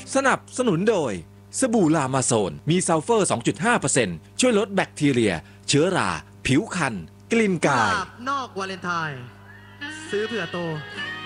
สนับสนุนโดยสบู่ลามาโซนมีซัลเฟอร์ 2.5% ช่วยลดแบคทีเรียเชื้อราผิวคันกลิ่นกายนอกวาเลนไทน์ซื้อเผื่อโต